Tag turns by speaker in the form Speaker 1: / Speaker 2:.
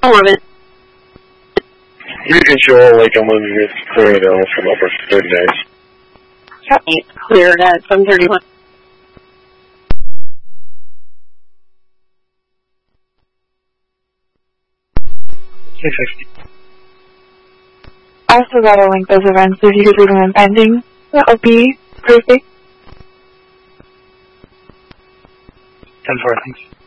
Speaker 1: 11.
Speaker 2: You can show like unlimited clear now from upper 30 days.
Speaker 1: Copy. Clear at 731.
Speaker 3: I also got to link those events. If you could leave them in pending, that would be perfect.
Speaker 4: 10-4, thanks.